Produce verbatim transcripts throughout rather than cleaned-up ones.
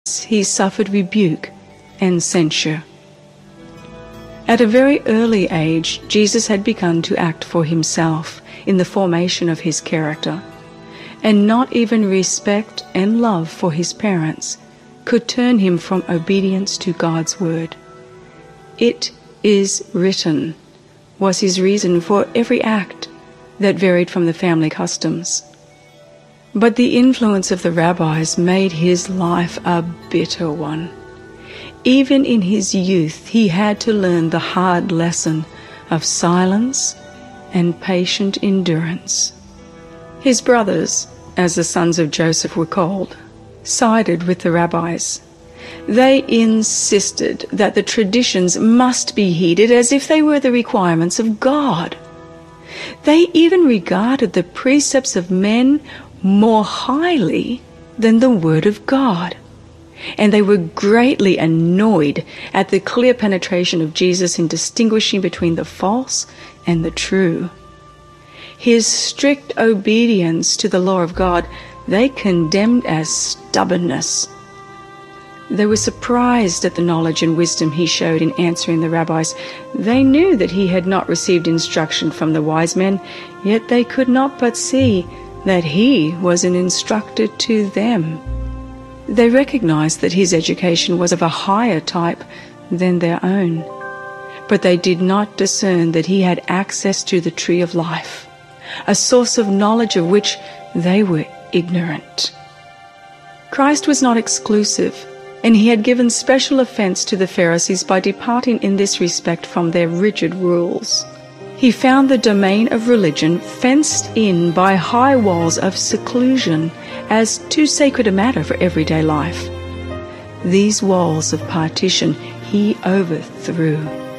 he suffered rebuke and censure. At a very early age, Jesus had begun to act for himself in the formation of his character, and not even respect and love for his parents could turn him from obedience to God's word. "It is written" was his reason for every act that varied from the family customs. But the influence of the rabbis made his life a bitter one. Even in his youth, he had to learn the hard lesson of silence and patient endurance. His brothers, as the sons of Joseph were called, sided with the rabbis. They insisted that the traditions must be heeded as if they were the requirements of God. They even regarded the precepts of men more highly than the Word of God. And they were greatly annoyed at the clear penetration of Jesus in distinguishing between the false and the true. His strict obedience to the law of God they condemned as stubbornness. They were surprised at the knowledge and wisdom he showed in answering the rabbis. They knew that he had not received instruction from the wise men, yet they could not but see that he was an instructor to them. They recognized that his education was of a higher type than their own, but they did not discern that he had access to the tree of life, a source of knowledge of which they were ignorant. Christ was not exclusive, and he had given special offense to the Pharisees by departing in this respect from their rigid rules. He found the domain of religion fenced in by high walls of seclusion as too sacred a matter for everyday life. These walls of partition he overthrew.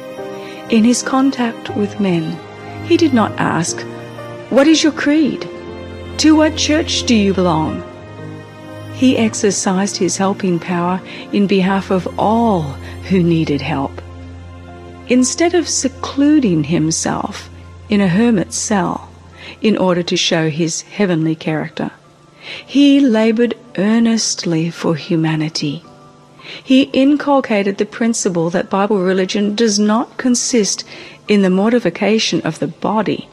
In his contact with men, he did not ask, "What is your creed? To what church do you belong?" He exercised his helping power in behalf of all who needed help. Instead of secluding himself in a hermit's cell in order to show his heavenly character, he labored earnestly for humanity. He inculcated the principle that Bible religion does not consist in the mortification of the body.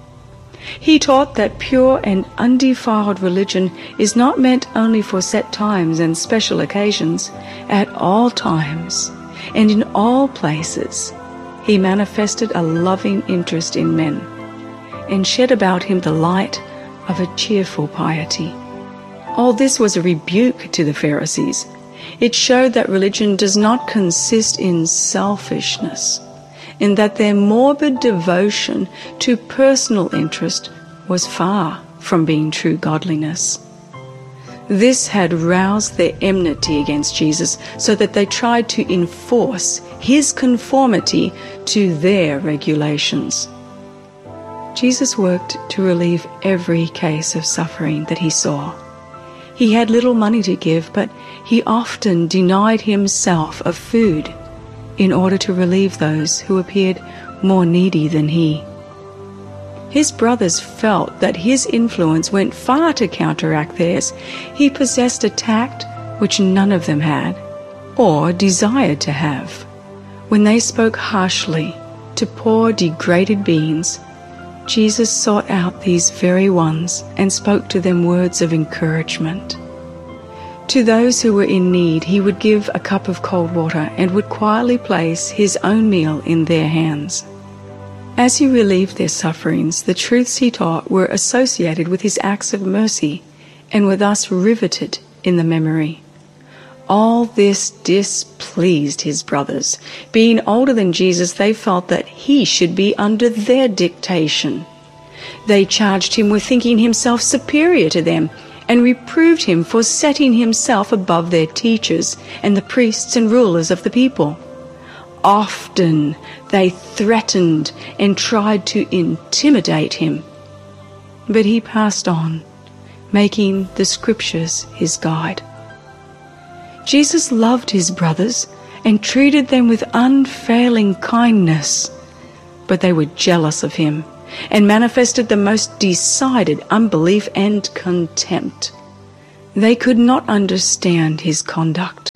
He taught that pure and undefiled religion is not meant only for set times and special occasions. At all times and in all places, he manifested a loving interest in men and shed about him the light of a cheerful piety. All this was a rebuke to the Pharisees. It showed that religion does not consist in selfishness, in that their morbid devotion to personal interest was far from being true godliness. This had roused their enmity against Jesus, so that they tried to enforce his conformity to their regulations. Jesus worked to relieve every case of suffering that he saw. He had little money to give, but he often denied himself of food in order to relieve those who appeared more needy than he. His brothers felt that his influence went far to counteract theirs. He possessed a tact which none of them had, or desired to have. When they spoke harshly to poor, degraded beings, Jesus sought out these very ones and spoke to them words of encouragement. To those who were in need, he would give a cup of cold water and would quietly place his own meal in their hands. As he relieved their sufferings, the truths he taught were associated with his acts of mercy and were thus riveted in the memory. All this displeased his brothers. Being older than Jesus, they felt that he should be under their dictation. They charged him with thinking himself superior to them and reproved him for setting himself above their teachers and the priests and rulers of the people. Often they threatened and tried to intimidate him, but he passed on, making the scriptures his guide. Jesus loved his brothers and treated them with unfailing kindness, but they were jealous of him and manifested the most decided unbelief and contempt. They could not understand his conduct.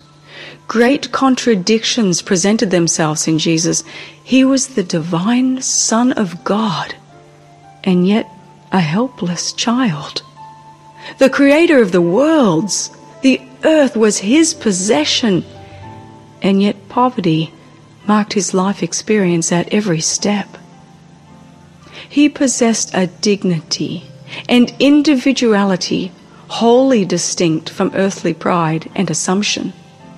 Great contradictions presented themselves in Jesus. He was the divine Son of God, and yet a helpless child. The creator of the worlds, the earth was his possession, and yet poverty marked his life experience at every step. He possessed a dignity and individuality wholly distinct from earthly pride and assumption.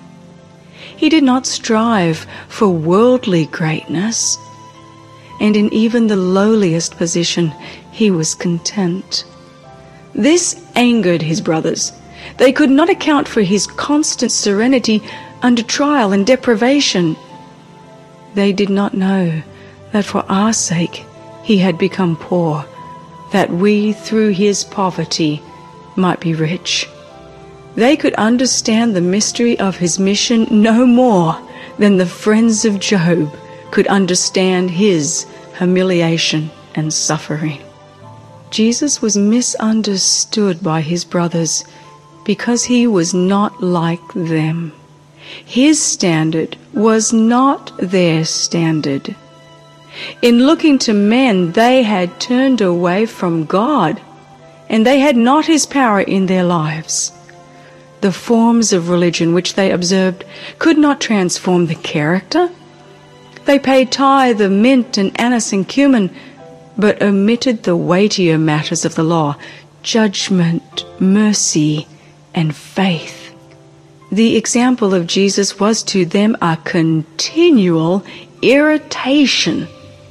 He did not strive for worldly greatness, and in even the lowliest position he was content. This angered his brothers. They could not account for his constant serenity under trial and deprivation. They did not know that for our sake he had become poor, that we through his poverty might be rich. They could understand the mystery of his mission no more than the friends of Job could understand his humiliation and suffering. Jesus was misunderstood by his brothers because he was not like them. His standard was not their standard. In looking to men, they had turned away from God, and they had not his power in their lives. The forms of religion which they observed could not transform the character. They paid tithe of mint and anise and cumin, but omitted the weightier matters of the law, judgment, mercy, and faith. The example of Jesus was to them a continual irritation.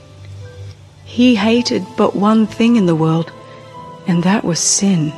He hated but one thing in the world, and that was sin.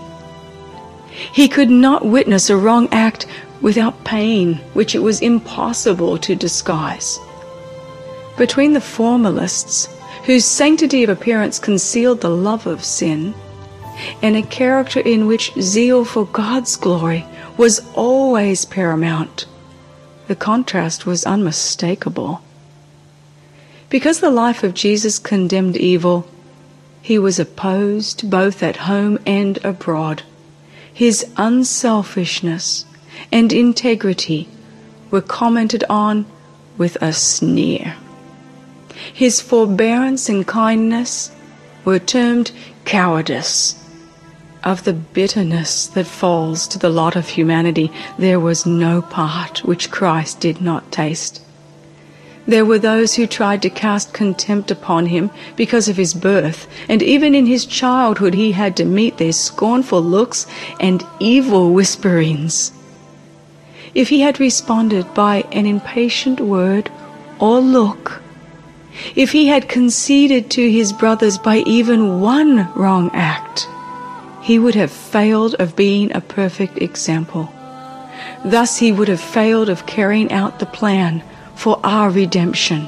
He could not witness a wrong act without pain, which it was impossible to disguise. Between the formalists, whose sanctity of appearance concealed the love of sin, and a character in which zeal for God's glory was always paramount, the contrast was unmistakable. Because the life of Jesus condemned evil, he was opposed both at home and abroad. His unselfishness and integrity were commented on with a sneer. His forbearance and kindness were termed cowardice. Of the bitterness that falls to the lot of humanity, there was no part which Christ did not taste. There were those who tried to cast contempt upon him because of his birth, and even in his childhood he had to meet their scornful looks and evil whisperings. If he had responded by an impatient word or look, if he had conceded to his brothers by even one wrong act, he would have failed of being a perfect example. Thus he would have failed of carrying out the plan for our redemption.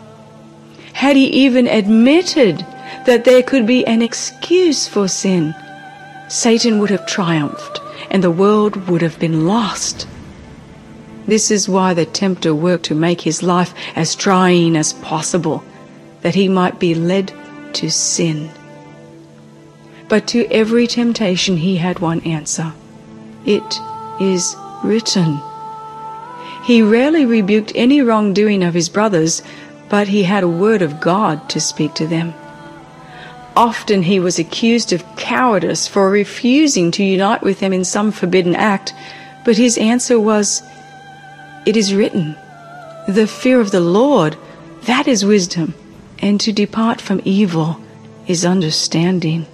Had he even admitted that there could be an excuse for sin, Satan would have triumphed and the world would have been lost. This is why the tempter worked to make his life as trying as possible, that he might be led to sin. But to every temptation he had one answer: it is written. He rarely rebuked any wrongdoing of his brothers, but he had a word of God to speak to them. Often he was accused of cowardice for refusing to unite with them in some forbidden act, but his answer was, "It is written, the fear of the Lord, that is wisdom, and to depart from evil is understanding."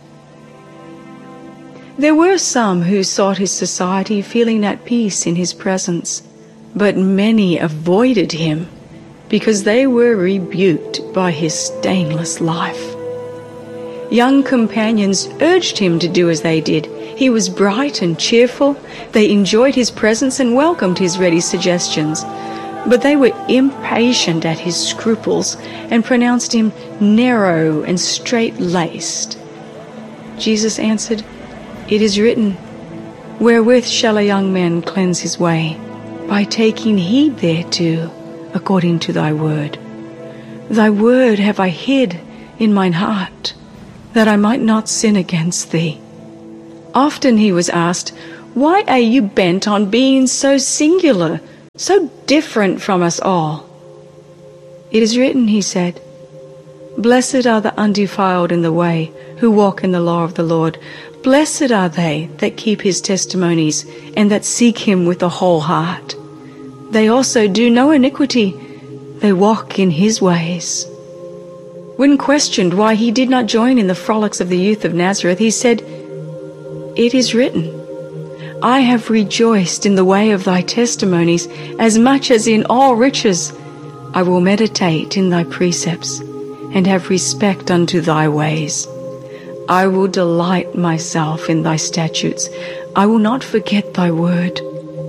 There were some who sought his society feeling at peace in his presence, but many avoided him because they were rebuked by his stainless life. Young companions urged him to do as they did. He was bright and cheerful. They enjoyed his presence and welcomed his ready suggestions. But they were impatient at his scruples and pronounced him narrow and straight-laced. Jesus answered, "It is written, wherewith shall a young man cleanse his way? By taking heed thereto, according to thy word. Thy word have I hid in mine heart, that I might not sin against thee." Often he was asked, "Why are you bent on being so singular, so different from us all. It is written, he said, "Blessed are the undefiled in the way, who walk in the law of the Lord. Blessed are they that keep his testimonies, and that seek him with the whole heart. They also do no iniquity, they walk in his ways." When questioned why he did not join in the frolics of the youth of Nazareth, he said, "It is written, I have rejoiced in the way of thy testimonies as much as in all riches. I will meditate in thy precepts, and have respect unto thy ways. I will delight myself in thy statutes. I will not forget thy word."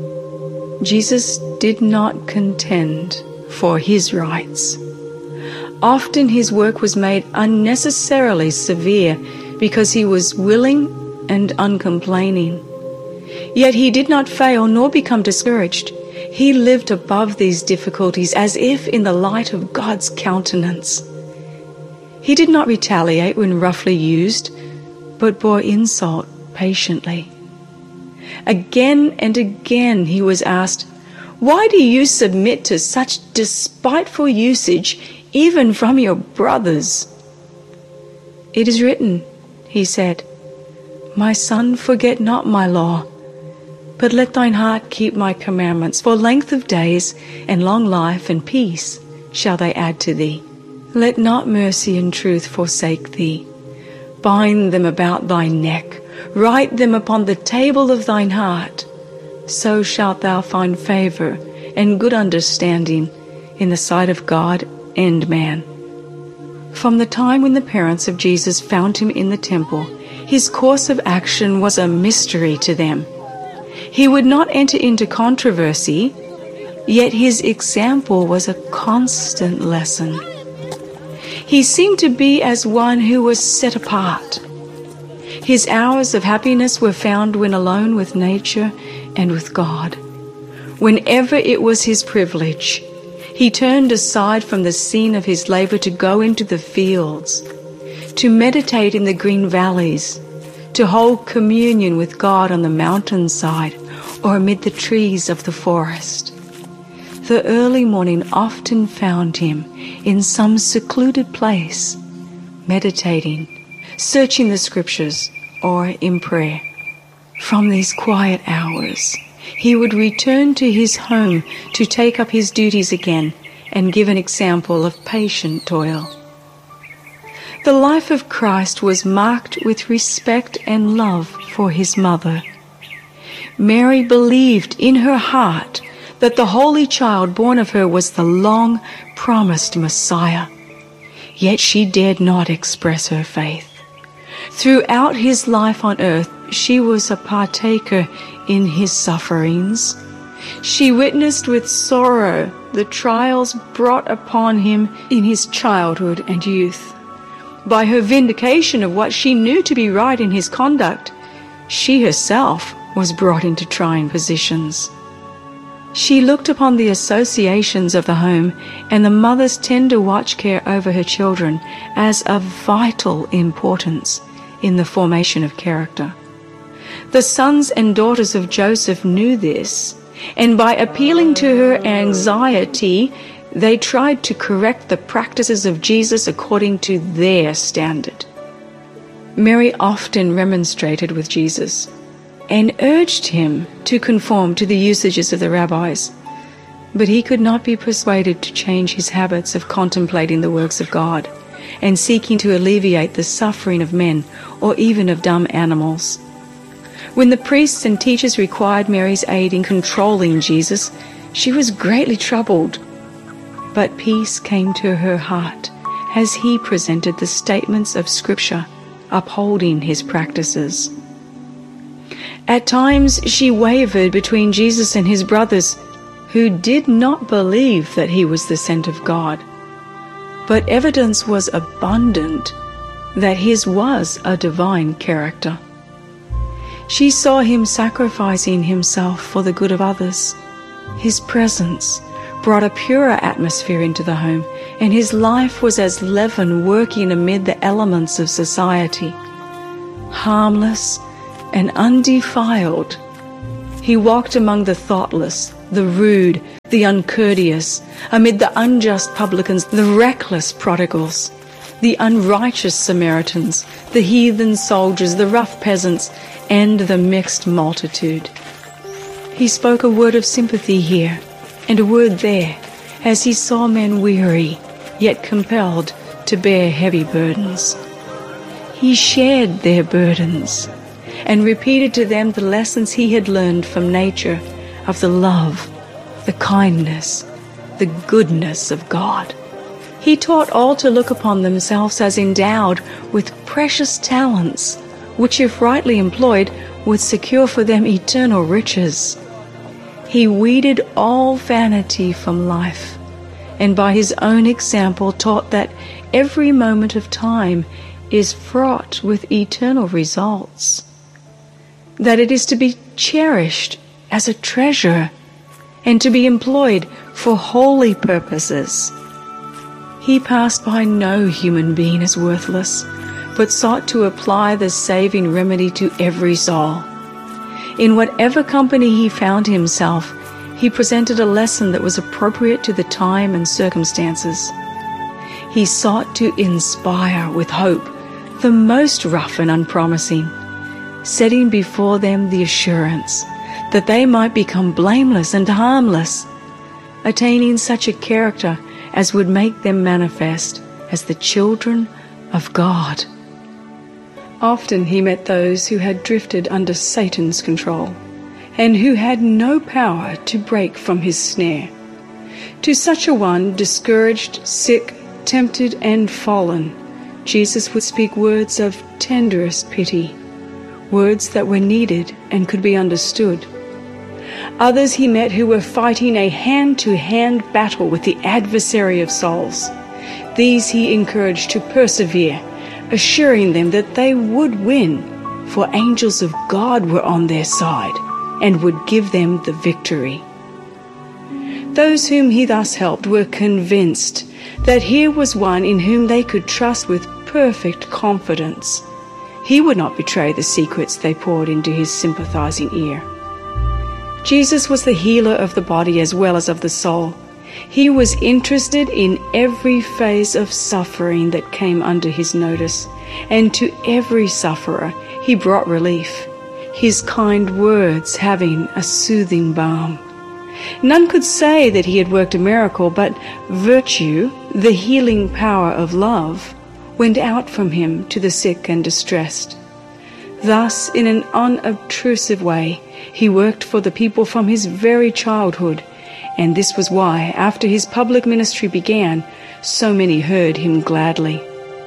Jesus did not contend for his rights. Often his work was made unnecessarily severe because he was willing and uncomplaining. Yet he did not fail nor become discouraged. He lived above these difficulties as if in the light of God's countenance. He did not retaliate when roughly used, but bore insult patiently. Again and again he was asked, "Why do you submit to such despiteful usage even from your brothers?" "It is written," he said, "My son, forget not my law, but let thine heart keep my commandments, for length of days and long life and peace shall they add to thee. Let not mercy and truth forsake thee. Bind them about thy neck, write them upon the table of thine heart. So shalt thou find favor and good understanding in the sight of God and man." From the time when the parents of Jesus found him in the temple, his course of action was a mystery to them. He would not enter into controversy, yet his example was a constant lesson. He seemed to be as one who was set apart. His hours of happiness were found when alone with nature and with God. Whenever it was his privilege, he turned aside from the scene of his labor to go into the fields, to meditate in the green valleys, to hold communion with God on the mountainside or amid the trees of the forest. The early morning often found him in some secluded place, meditating, searching the scriptures, or in prayer. From these quiet hours, he would return to his home to take up his duties again and give an example of patient toil. The life of Christ was marked with respect and love for his mother. Mary believed in her heart that the Holy Child born of her was the long-promised Messiah, yet she dared not express her faith. Throughout his life on earth, she was a partaker in his sufferings. She witnessed with sorrow the trials brought upon him in his childhood and youth. By her vindication of what she knew to be right in his conduct, she herself was brought into trying positions. She looked upon the associations of the home and the mother's tender watch care over her children as of vital importance in the formation of character. The sons and daughters of Joseph knew this, and by appealing to her anxiety, they tried to correct the practices of Jesus according to their standard. Mary often remonstrated with Jesus and urged him to conform to the usages of the rabbis, but he could not be persuaded to change his habits of contemplating the works of God and seeking to alleviate the suffering of men or even of dumb animals. When the priests and teachers required Mary's aid in controlling Jesus, she was greatly troubled. But peace came to her heart as he presented the statements of Scripture, upholding his practices. At times she wavered between Jesus and his brothers, who did not believe that he was the sent of God. But evidence was abundant that his was a divine character. She saw him sacrificing himself for the good of others. His presence brought a purer atmosphere into the home, and his life was as leaven working amid the elements of society. Harmless and undefiled, he walked among the thoughtless, the rude, the uncourteous, amid the unjust publicans, the reckless prodigals, the unrighteous Samaritans, the heathen soldiers, the rough peasants, and the mixed multitude. He spoke a word of sympathy here and a word there, as he saw men weary, yet compelled to bear heavy burdens. He shared their burdens and repeated to them the lessons he had learned from nature of the love, the kindness, the goodness of God. He taught all to look upon themselves as endowed with precious talents, which, if rightly employed, would secure for them eternal riches. He weeded all vanity from life, and by his own example taught that every moment of time is fraught with eternal results, that it is to be cherished as a treasure and to be employed for holy purposes. He passed by no human being as worthless, but sought to apply the saving remedy to every soul. In whatever company he found himself, he presented a lesson that was appropriate to the time and circumstances. He sought to inspire with hope the most rough and unpromising, setting before them the assurance that they might become blameless and harmless, attaining such a character as would make them manifest as the children of God. Often he met those who had drifted under Satan's control and who had no power to break from his snare. To such a one, discouraged, sick, tempted, and fallen, Jesus would speak words of tenderest pity, words that were needed and could be understood. Others he met who were fighting a hand-to-hand battle with the adversary of souls. These he encouraged to persevere, assuring them that they would win, for angels of God were on their side and would give them the victory. Those whom he thus helped were convinced that here was one in whom they could trust with perfect confidence. He would not betray the secrets they poured into his sympathizing ear. Jesus was the healer of the body as well as of the soul. He was interested in every phase of suffering that came under his notice, and to every sufferer he brought relief, his kind words having a soothing balm. None could say that he had worked a miracle, but virtue, the healing power of love, went out from him to the sick and distressed. Thus, in an unobtrusive way, he worked for the people from his very childhood, and this was why, after his public ministry began, so many heard him gladly.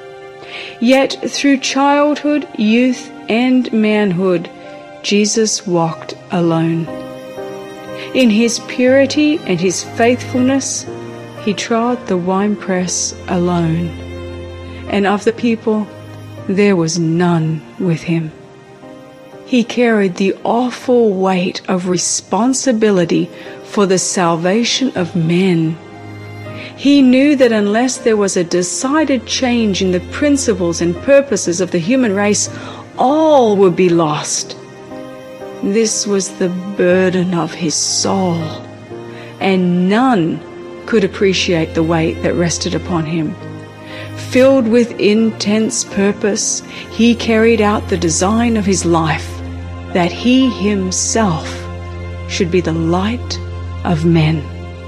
Yet through childhood, youth, and manhood, Jesus walked alone. In his purity and his faithfulness, he trod the winepress alone, and of the people there was none with him. He carried the awful weight of responsibility for the salvation of men. He knew that unless there was a decided change in the principles and purposes of the human race, all would be lost. This was the burden of his soul, and none could appreciate the weight that rested upon him. Filled with intense purpose, he carried out the design of his life, that he himself should be the light of men.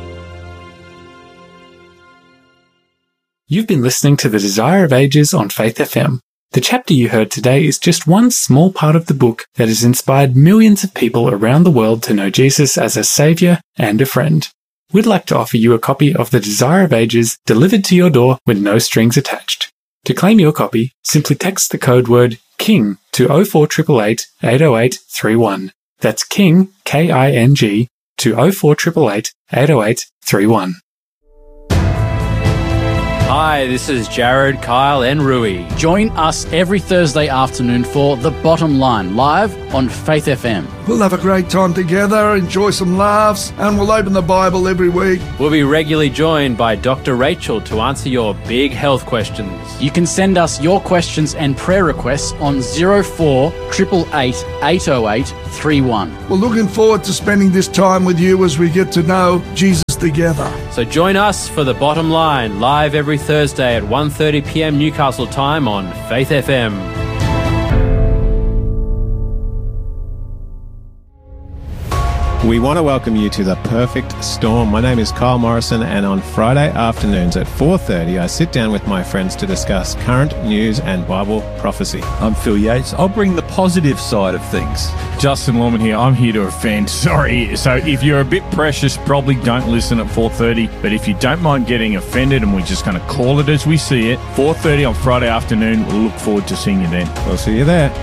You've been listening to The Desire of Ages on Faith F M. The chapter you heard today is just one small part of the book that has inspired millions of people around the world to know Jesus as a saviour and a friend. We'd like to offer you a copy of The Desire of Ages delivered to your door with no strings attached. To claim your copy, simply text the code word KING to oh four eight eight eight, eight oh eight three one. That's KING, K I N G, to oh four eight eight eight, eight oh eight three one. Hi, this is Jared, Kyle and Rui. Join us every Thursday afternoon for The Bottom Line, live on Faith F M. We'll have a great time together, enjoy some laughs, and we'll open the Bible every week. We'll be regularly joined by Doctor Rachel to answer your big health questions. You can send us your questions and prayer requests on oh four eight eight eight, eight oh eight three one. We're looking forward to spending this time with you as we get to know Jesus together. So join us for The Bottom Line, live every Thursday at one thirty p m Newcastle time on Faith F M. We want to welcome you to The Perfect Storm. My name is Kyle Morrison, and on Friday afternoons at four thirty, I sit down with my friends to discuss current news and Bible prophecy. I'm Phil Yates. I'll bring the positive side of things. Justin Lorman here. I'm here to offend. Sorry. So if you're a bit precious, probably don't listen at four thirty. But if you don't mind getting offended, and we're just going to call it as we see it, four thirty on Friday afternoon, we'll look forward to seeing you then. We'll see you there.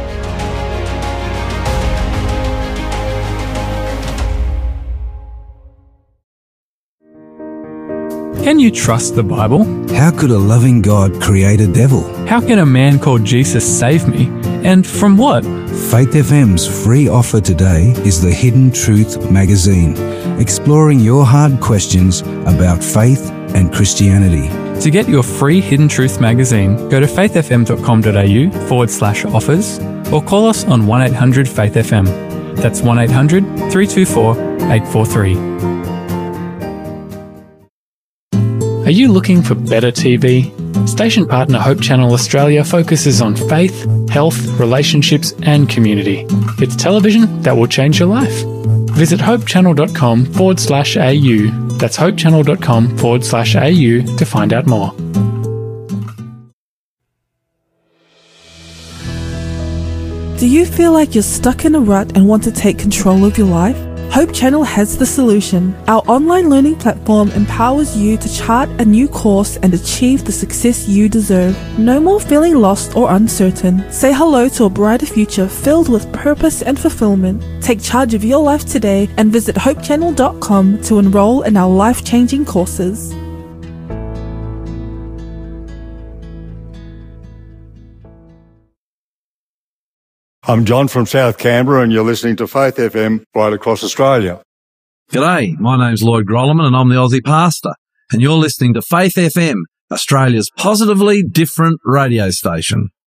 Can you trust the Bible? How could a loving God create a devil? How can a man called Jesus save me? And from what? Faith F M's free offer today is the Hidden Truth magazine, exploring your hard questions about faith and Christianity. To get your free Hidden Truth magazine, go to faithfm.com.au forward slash offers or call us on one eight hundred faith F M. That's one eight hundred three two four eight four three. Are you looking for better T V? Station partner Hope Channel Australia focuses on faith, health, relationships and community. It's television that will change your life. Visit hopechannel.com forward slash AU. That's hopechannel.com forward slash AU to find out more. Do you feel like you're stuck in a rut and want to take control of your life? Hope Channel has the solution. Our online learning platform empowers you to chart a new course and achieve the success you deserve. No more feeling lost or uncertain. Say hello to a brighter future filled with purpose and fulfillment. Take charge of your life today and visit hope channel dot com to enroll in our life-changing courses. I'm John from South Canberra, and you're listening to Faith F M right across Australia. G'day, my name's Lloyd Grolleman and I'm the Aussie Pastor, and you're listening to Faith F M, Australia's positively different radio station.